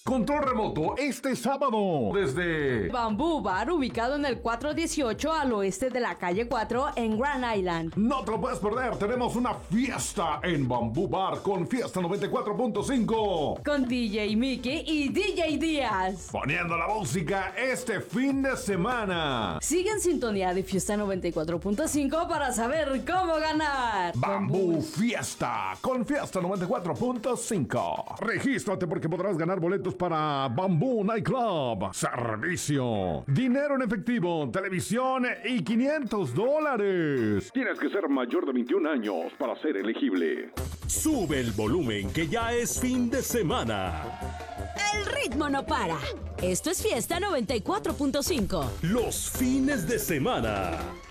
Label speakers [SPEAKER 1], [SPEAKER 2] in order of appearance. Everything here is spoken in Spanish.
[SPEAKER 1] Control remoto este sábado desde
[SPEAKER 2] Bamboo Bar, ubicado en el 418 al oeste de la calle 4 en Grand Island.
[SPEAKER 1] No te lo puedes perder, tenemos una fiesta en Bamboo Bar con Fiesta 94.5.
[SPEAKER 2] Con DJ Mickey y DJ Díaz.
[SPEAKER 1] Poniendo la música este fin de semana.
[SPEAKER 2] Sigue en sintonía de Fiesta 94.5 para saber cómo ganar.
[SPEAKER 1] Bamboo Fiesta con Fiesta 94.5. Regístrate porque podrás ganar boletos para Bamboo Nightclub. Servicio, dinero en efectivo, televisión y $500. Tienes que ser mayor de 21 años para ser elegible.
[SPEAKER 3] Sube el volumen que ya es fin de semana.
[SPEAKER 4] El ritmo no para. Esto es Fiesta 94.5.
[SPEAKER 3] Los fines de semana.